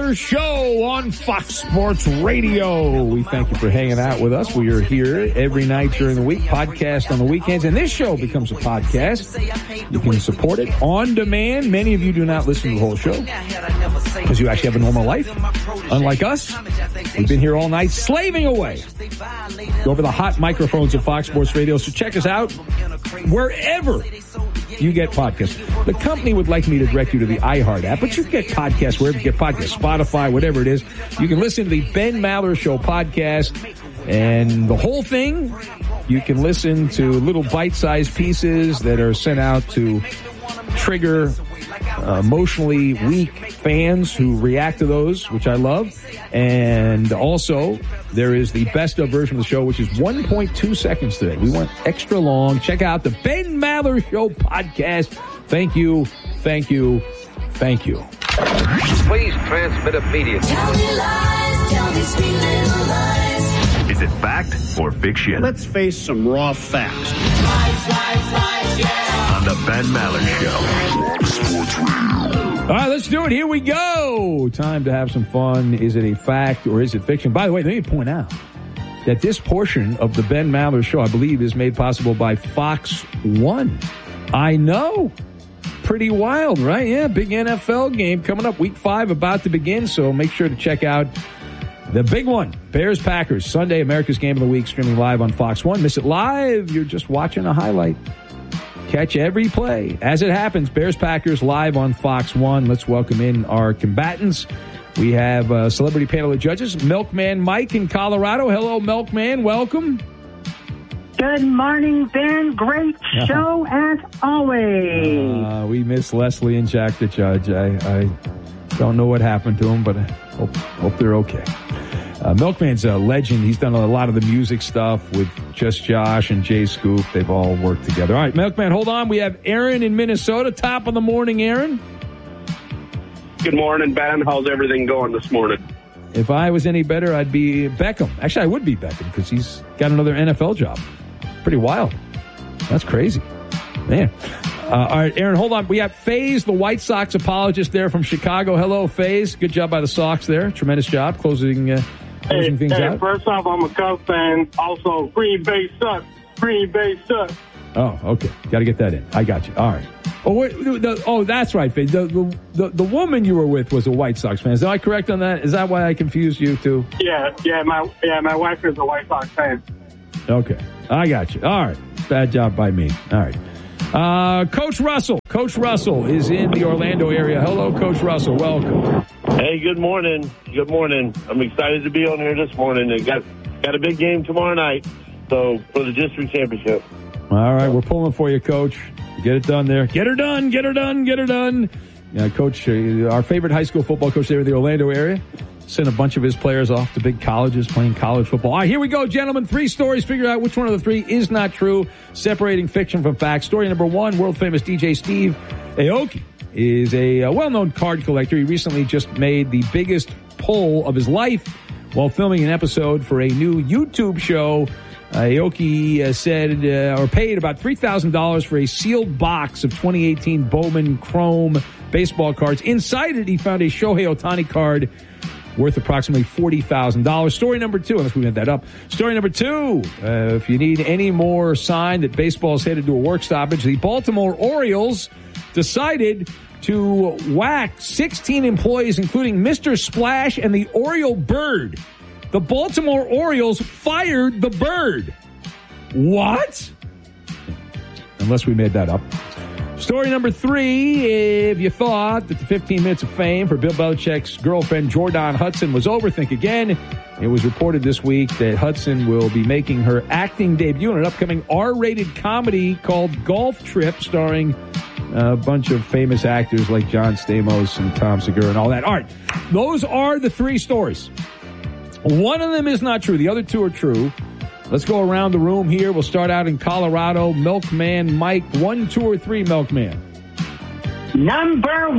Maller Show on Fox Sports Radio. We thank you for hanging out with us. We are here every night during the week, podcast on the weekends, and this show becomes a podcast. You can support it on demand. Many of you do not listen to the whole show because you actually have a normal life. Unlike us, we've been here all night slaving away over the hot microphones of Fox Sports Radio. So check us out wherever you get podcasts. The company would like me to direct you to the iHeart app, but you get podcasts wherever you get podcasts, Spotify, whatever it is. You can listen to the Ben Maller Show podcast, and the whole thing, you can listen to little bite-sized pieces that are sent out to trigger emotionally weak fans who react to those, which I love. And also, there is the best of version of the show, which is 1.2 seconds today. We went extra long. Check out the Ben Maller Show podcast. Thank you, thank you, thank you. Please transmit immediately. Tell me lies, tell me sweet little lies. Is it fact or fiction? Let's face some raw facts. Lies, lies, lies, yeah. On the Ben Maller Show. Sports Radio. All right, let's do it. Here we go. Time to have some fun. Is it a fact or is it fiction? By the way, let me point out that this portion of the Ben Maller Show, I believe, is made possible by Fox One. I know. Pretty wild, right? Yeah, big NFL game coming up. Week 5 about to begin, so make sure to check out the big one. Bears-Packers, Sunday, America's Game of the Week, streaming live on Fox One. Miss it live, you're just watching a highlight. Catch every play as it happens. Bears-Packers live on Fox One. Let's welcome in our combatants. We have a celebrity panel of judges. Milkman Mike in Colorado. Hello, Milkman. Welcome. Good morning, Ben. Great show as always. We miss Leslie and Jack the Judge. I don't know what happened to them, but I hope they're okay. Milkman's a legend. He's done a lot of the music stuff with Just Josh and Jay Scoop. They've all worked together. All right, Milkman, hold on. We have Aaron in Minnesota. Top of the morning, Aaron. Good morning, Ben. How's everything going this morning? If I was any better, I'd be Beckham. Actually, I would be Beckham because he's got another NFL job. Pretty wild. That's crazy. Man. All right, Aaron, hold on. We have FaZe, the White Sox apologist there from Chicago. Hello, FaZe. Good job by the Sox there. Tremendous job closing things out. First off, I'm a Cubs fan. Also, Green Bay sucks. Green Bay sucks. Oh, okay. Got to get that in. I got you. All right. Oh, that's right, FaZe. The woman you were with was a White Sox fan. Is I correct on that? Is that why I confused you two? Yeah. My wife is a White Sox fan. Okay. I got you. All right. Bad job by me. All right. Coach Russell. Coach Russell is in the Orlando area. Hello, Coach Russell. Welcome. Hey, good morning. Good morning. I'm excited to be on here this morning. And got a big game tomorrow night, so for the district championship. All right, we're pulling for you, Coach. Get it done there. Get her done. Get her done. Get her done. Yeah, Coach, our favorite high school football coach there in the Orlando area, sent a bunch of his players off to big colleges playing college football. All right, here we go, gentlemen. 3 stories. Figure out which one of the 3 is not true. Separating fiction from fact. Story number 1, world-famous DJ Steve Aoki is a well-known card collector. He recently just made the biggest pull of his life while filming an episode for a new YouTube show. Aoki said or paid about $3,000 for a sealed box of 2018 Bowman Chrome baseball cards. Inside it, he found a Shohei Ohtani card worth approximately $40,000. Story number 2, unless we made that up. Story number 2, if you need any more sign that baseball's headed to a work stoppage, the Baltimore Orioles decided to whack 16 employees, including Mr. Splash and the Oriole Bird. The Baltimore Orioles fired the bird. What? Unless we made that up. Story number 3, if you thought that the 15 minutes of fame for Bill Belichick's girlfriend Jordan Hudson was over, think again. It was reported this week that Hudson will be making her acting debut in an upcoming R-rated comedy called Golf Trip, starring a bunch of famous actors like John Stamos and Tom Segura and all that. All right, those are the 3 stories. One of them is not true. The other 2 are true. Let's go around the room here. We'll start out in Colorado. Milkman Mike, 1, 2, or 3, Milkman? Number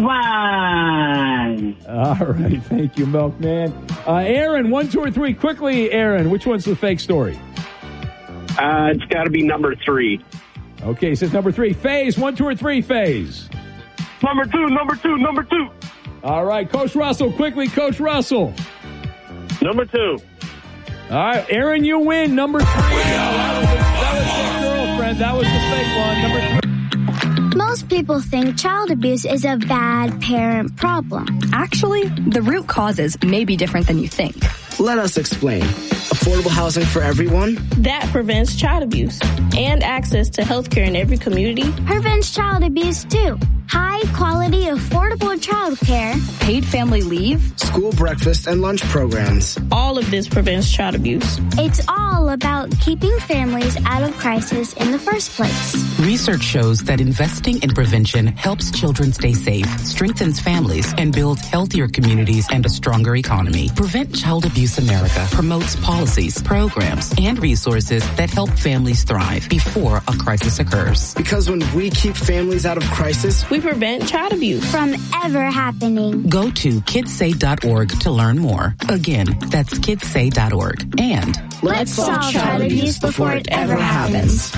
1. All right. Thank you, Milkman. Aaron, 1, 2, or 3. Quickly, Aaron, which one's the fake story? It's got to be number 3. Okay, he says number 3. FaZe, 1, 2, or 3, FaZe? Number 2. All right, Coach Russell, quickly, Coach Russell. Number 2. All right, Aaron, you win. Number 3. That was your girlfriend. That was the fake one. Number 3. Most people think child abuse is a bad parent problem. Actually, the root causes may be different than you think. Let us explain. Affordable housing for everyone. That prevents child abuse. And access to health care in every community. Prevents child abuse, too. High quality, affordable child care. Paid family leave. School breakfast and lunch programs. All of this prevents child abuse. It's all about keeping families out of crisis in the first place. Research shows that investing in prevention helps children stay safe, strengthens families, and builds healthier communities and a stronger economy. Prevent Child Abuse America promotes policies, programs, and resources that help families thrive before a crisis occurs. Because when we keep families out of crisis, we prevent child abuse from ever happening. Go to kidssay.org to learn more. Again, that's kidssay.org. And let's solve child abuse before it ever happens.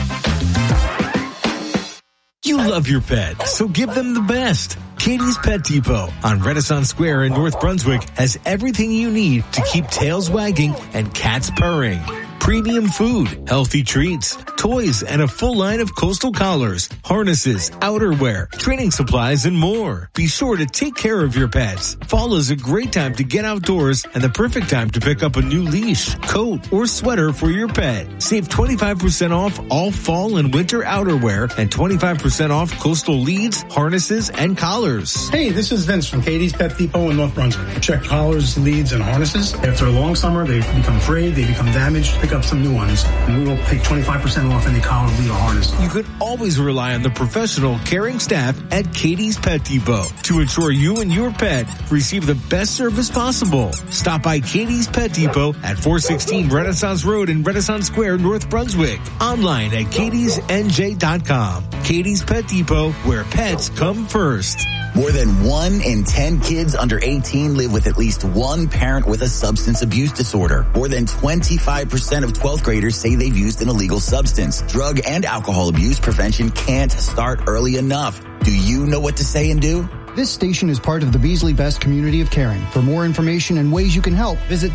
You love your pet, so give them the best. Katie's Pet Depot on Renaissance Square in North Brunswick has everything you need to keep tails wagging and cats purring. Premium food, healthy treats, toys, and a full line of coastal collars, harnesses, outerwear, training supplies, and more. Be sure to take care of your pets. Fall is a great time to get outdoors and the perfect time to pick up a new leash, coat, or sweater for your pet. Save 25% off all fall and winter outerwear and 25% off coastal leads, harnesses, and collars. Hey, this is Vince from Katie's Pet Depot in North Brunswick. Check collars, leads, and harnesses. After a long summer, they become frayed, they become damaged. Pick up some new ones, and we will take 25% off any collar, lead, or harness. You can always rely on the professional, caring staff at Katie's Pet Depot to ensure you and your pet receive the best service possible. Stop by Katie's Pet Depot at 416 Renaissance Road in Renaissance Square, North Brunswick. Online at katiesnj.com. Katie's Pet Depot, where pets come first. More than 1 in 10 kids under 18 live with at least one parent with a substance abuse disorder. More than 25% of 12th graders say they've used an illegal substance. Drug and alcohol abuse prevention can't start early enough. Do you know what to say and do? This station is part of the Beasley Best community of caring. For more information and ways you can help, visit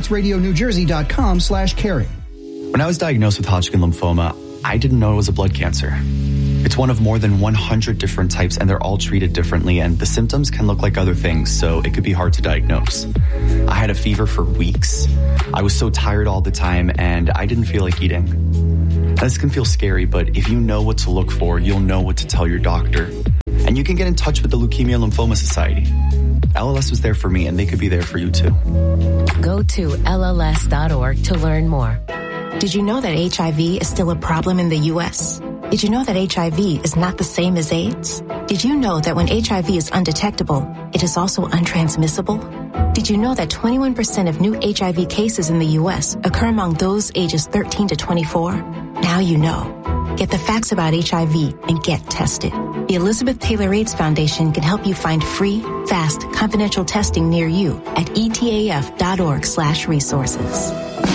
foxsportsradionewjersey.com/caring. When I was diagnosed with Hodgkin lymphoma, I didn't know it was a blood cancer. It's one of more than 100 different types, and they're all treated differently, and the symptoms can look like other things, so it could be hard to diagnose. I had a fever for weeks. I was so tired all the time, and I didn't feel like eating. Now, this can feel scary, but if you know what to look for, you'll know what to tell your doctor. And you can get in touch with the Leukemia Lymphoma Society. LLS was there for me, and they could be there for you, too. Go to LLS.org to learn more. Did you know that HIV is still a problem in the U.S.? Did you know that HIV is not the same as AIDS? Did you know that when HIV is undetectable, it is also untransmissible? Did you know that 21% of new HIV cases in the U.S. occur among those ages 13 to 24? Now you know. Get the facts about HIV and get tested. The Elizabeth Taylor AIDS Foundation can help you find free, fast, confidential testing near you at etaf.org/resources.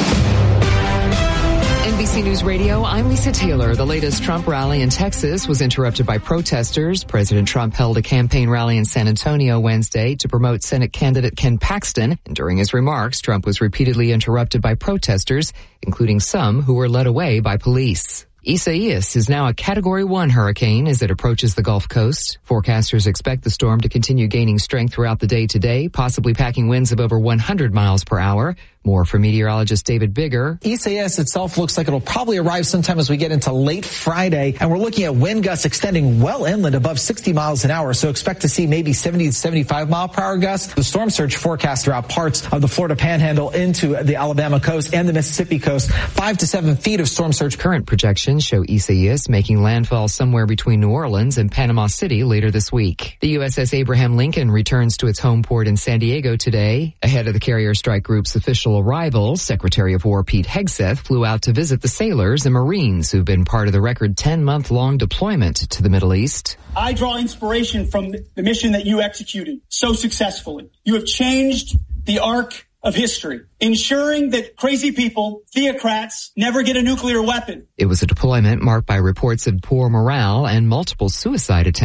NBC News Radio, I'm Lisa Taylor. The latest Trump rally in Texas was interrupted by protesters. President Trump held a campaign rally in San Antonio Wednesday to promote Senate candidate Ken Paxton. And during his remarks, Trump was repeatedly interrupted by protesters, including some who were led away by police. Isaias is now a Category 1 hurricane as it approaches the Gulf Coast. Forecasters expect the storm to continue gaining strength throughout the day today, possibly packing winds of over 100 miles per hour. More from meteorologist David Bigger. Isaias itself looks like it'll probably arrive sometime as we get into late Friday, and we're looking at wind gusts extending well inland above 60 miles an hour, so expect to see maybe 70 to 75 mile per hour gusts. The storm surge forecast throughout parts of the Florida Panhandle into the Alabama coast and the Mississippi coast, 5 to 7 feet of storm surge. Current projections show Isaias making landfall somewhere between New Orleans and Panama City later this week. The USS Abraham Lincoln returns to its home port in San Diego today. Ahead of the carrier strike group's official arrival, Secretary of War Pete Hegseth flew out to visit the sailors and Marines who've been part of the record 10-month-long deployment to the Middle East. I draw inspiration from the mission that you executed so successfully. You have changed the arc of history, ensuring that crazy people, theocrats, never get a nuclear weapon. It was a deployment marked by reports of poor morale and multiple suicide attempts.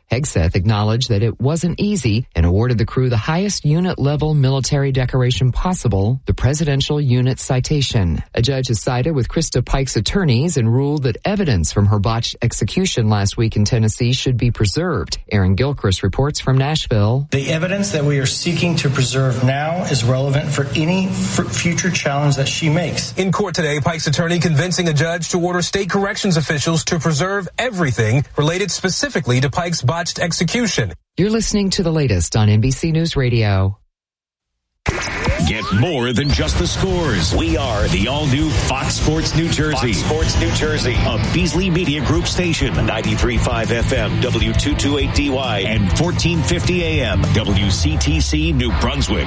Hegseth acknowledged that it wasn't easy and awarded the crew the highest unit-level military decoration possible, the Presidential Unit Citation. A judge has sided with Krista Pike's attorneys and ruled that evidence from her botched execution last week in Tennessee should be preserved. Aaron Gilchrist reports from Nashville. The evidence that we are seeking to preserve now is relevant for any future challenge that she makes. In court today, Pike's attorney convincing a judge to order state corrections officials to preserve everything related specifically to Pike's botched execution. You're listening to the latest on NBC News Radio. Get more than just the scores. We are the all-new Fox Sports New Jersey. Fox Sports New Jersey. A Beasley Media Group station. 93.5 FM, W228DY, and 1450 AM, WCTC, New Brunswick.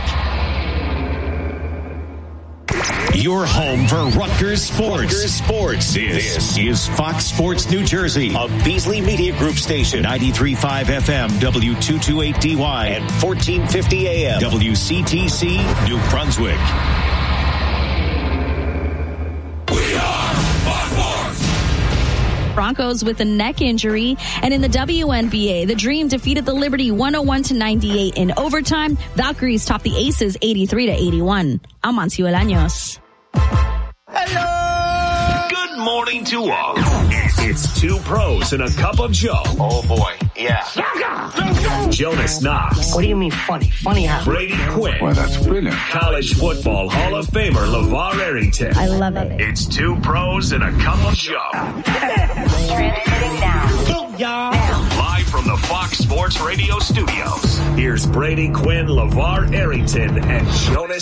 Your home for Rutgers Sports. This is Fox Sports New Jersey, a Beasley Media Group station. 93.5 FM, W228DY, and 1450 AM, WCTC, New Brunswick. Broncos with a neck injury. And in the WNBA, the Dream defeated the Liberty 101-98 in overtime. Valkyries topped the Aces 83-81. I'm Monty Olaños. Hello! Good morning to all. It's two pros and a cup of Joe. Oh boy, yeah. Jonas Knox. What do you mean funny? Funny how? Brady Quinn. Well, that's brilliant. College football Hall of Famer LeVar Arrington. I love it. It's two pros and a cup of Joe. Transmitting now. Go, y'all. Live from the Fox Sports Radio studios. Here's Brady Quinn, LeVar Arrington, and Jonas